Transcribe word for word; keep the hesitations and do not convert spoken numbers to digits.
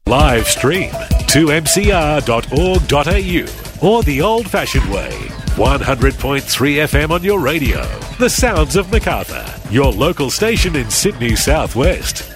Live stream two m c r dot org dot a u or the old-fashioned way, one hundred point three F M on your radio. The sounds of Macarthur, your local station in Sydney Southwest.